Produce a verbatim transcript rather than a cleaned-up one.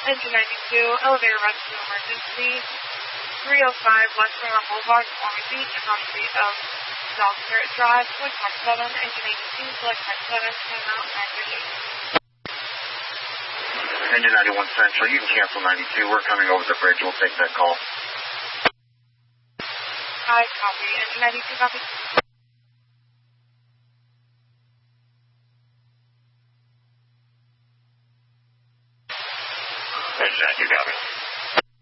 Engine ninety-two, elevator rescue emergency, three oh five West Fremont Boulevard, Palm Beach, economy of South Parrot Drive, select type seven, engine eighty-two, select type seven, ten out, nine thirty-eight. Engine ninety-one Central, you can cancel ninety-two. We're coming over the bridge. We'll take that call. Hi, copy. Engine ninety-two, copy. Engine ninety-two, copy.